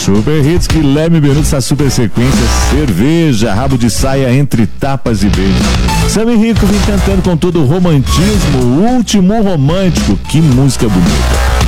Super Hits, Guilherme Benuto, a super sequência, Cerveja, Rabo de Saia, Entre Tapas e Beijos. Sammy Rico vem cantando com todo o romantismo, O Último Romântico. Que música bonita.